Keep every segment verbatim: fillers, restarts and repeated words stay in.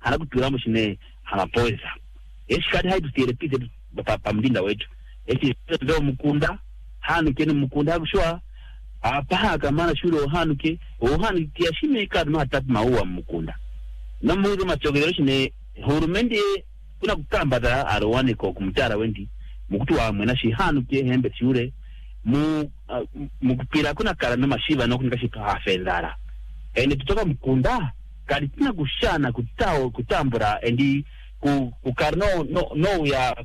hanakuturamo shine hamapoza eshikati haitu therapy papa mlinda wetu eti ndo mukunda hanuke ni mukunda akushwa apa kama shule ohanuke ohanuke yashime kadma hatatu mauwa mukunda namuzo machogero shine hurumende kuna kutambada arwane ko kumutara wendi mukutu wa mwena shi hanuke hembe shule mu uh, mukupira kuna kala na mashiva no kunika shika hafendara ende tutoka mukunda kali tina kushana kutao kutambura endi ku kukarno no no ya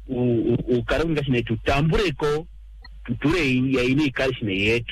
ukarunga shine tutambureko tuture ya ini kali shine yetu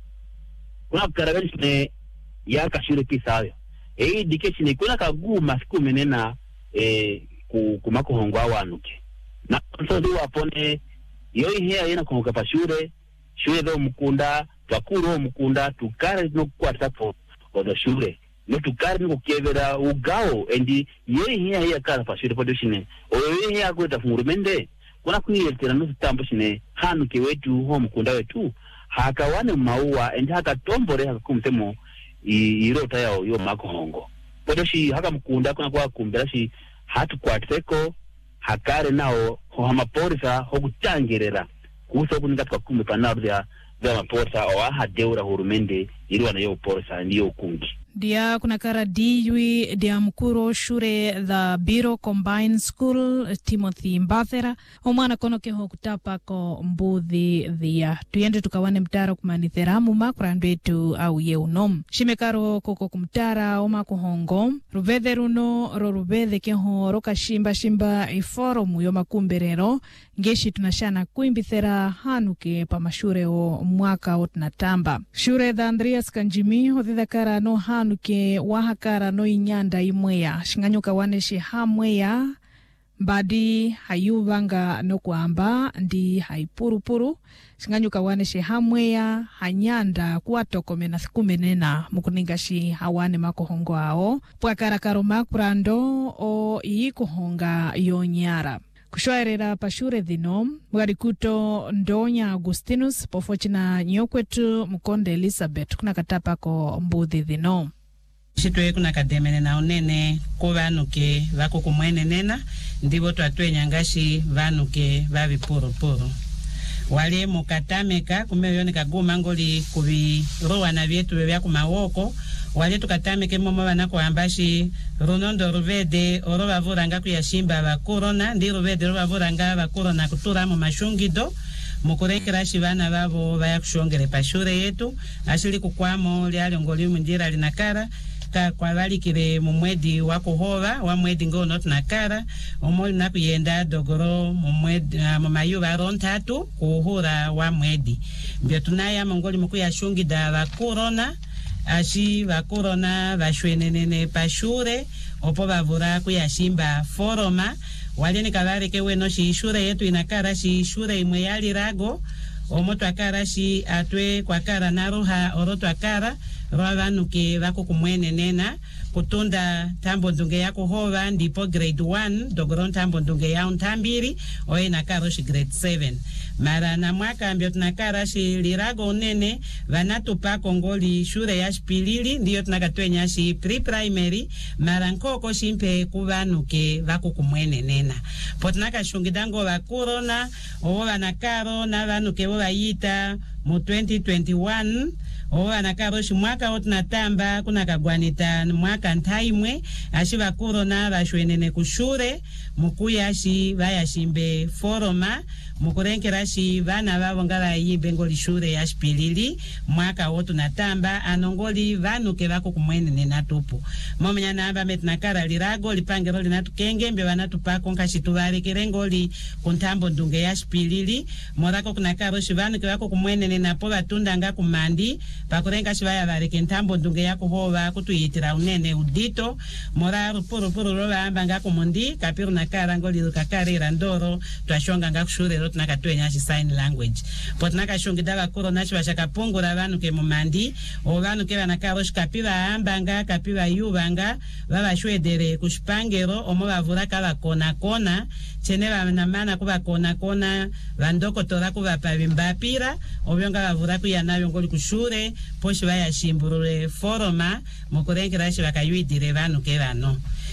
kuna karaga shine ya kashire pisayo e dike shine kuna kaguma siku menena eh ku kumako hongwa wanuke na so ndi wapone yoi hea yena kumuka pa shure shure do mukunda twakuru mukunda tukare no kwata po odo shure no tukare no kevera ugao endi yoi hea hea kara pa shure podo shine oyo hea kweta fungurumende kuna kuyetera no tambo shine hanuke wetu ho mukunda wetu hakawane maua endi haka tombore haka kumtemo irota yao yo makohongo podo shi haka mukunda kuna kwa kumbera shi hatu kwateko hakare nao ho hamaporisa ho kutangerera kuso kuninga twakumbe panaro ya ya maporisa o hadeura hurumende iri wana yo porisa ndiyo kungi dia kuna kara diwi dia mkuro shure the Biro Combined School Timothy Mbathera omwana kono ke ho kutapa ko mbuthi thia tuyende tukawane mtaro kumanithera muma kurandwetu au ye unom shimekaro koko kumtara oma kuhongo rubethe runo ro rubethe ke ho roka shimba shimba iforum yo makumberero ngeshi tunashana kuimbithera hanuke pa mashure o mwaka otnatamba shure the Andreas Kanjimi ho thithakara no hanuke wahakara no inyanda imweya shinganyuka waneshi hamweya badi hayuvanga no kuamba ndi haipurupuru shinganyuka waneshi hamweya hanyanda kuwatokome na thikumenena mukuningashi hawane makohongo ao pwakara karoma kurando o iikuhonga yonyara kushwaerera pashure dhino mwarikuto Ndonya Agustinus pofochina nyokwetu Mkonde Elizabeth kuna katapa ko mbuthi dhino shitwe kuna kademene na onene ko vanuke vako kumwene nena ndibo twatwe nyangashi vanuke vavi puro puro wale mukatameka kumeyone kaguma ngoli kubi rowa na vyetu vya kumawoko wale tukatameke momo banako ambashi runondo ruvede oro bavuranga kuyashimba ba corona ndi ruvede ro bavuranga ba corona kutura mu mashungido mukurekera shibana babo bayakushongere pashure yetu ashili kukwamo lyali ngoli munjira linakara ka kwa balikire mu mwedi wa kuhova wa mwedi ngono tunakara omoli nakuyenda dogoro mu mwedi uh, mu mayuba rontatu kuhura wa mwedi mbyo tunaya mongoli mukuyashungida ba corona ashi va corona va shwenenene pashure opo bavura kuyashimba foroma waleni kabareke weno shi shure yetu inakara shi shure imwe yali rago omoto akara shi atwe kwa kara naruha oroto akara rwabanuke bako kumwene nena kutunda tambo ndunge yako hova ndipo grade one dogoron tambo ndunge ya untambiri oe nakaro shi grade seven mara na mwaka ambio tunakara shi lirago nene vanatu pa kongoli shure ya shpilili ndiyo tunakatwenya shi pre-primary mara nkoko shimpe kubanuke bako kumwene nena potunaka shungidango wa corona owa vanakaro na vanuke owa yita mu twenty twenty-one owa nakaroshi mwaka otunatamba kuna kagwanita mwaka ntaimwe ashi va corona vashwenene kushure mukuya shi vayashimbe foroma mukurenkera shi vana vavo ngava yimbe ngoli shure ya shpilili mwaka otunatamba anongoli vanuke vako kumwenene natupu momenya namba metunakara lirago lipangero linatukenge mbe vanatupako nkashi tuvarekere ngoli kuntambo ndunge ya shpilili morako kunakaroshi vanuke vako kumwenene napo vatunda nga kumandi pakurenga shivaya vareke ntambo ndunge yako hova kutuyitira unene udito mora rupuru puru rova amba nga kumundi kapiru nakara ngoli lukakarira ndoro twashonga nga kushure ro tunakatwenya shi sign language potunaka shongida va corona shi vashakapungura vanuke mumandi o vanuke vanakaro shikapiva amba nga kapiva yuvanga vava shwedere kushipangero omo vavura kava kona kona chene vanamana kuva kona kona vandoko tora kuva pavimbapira obyonga vavura kuyanayo ngoli kushure poshi vaya shimburure foroma mukurengera shi vakayuidire vanuke vano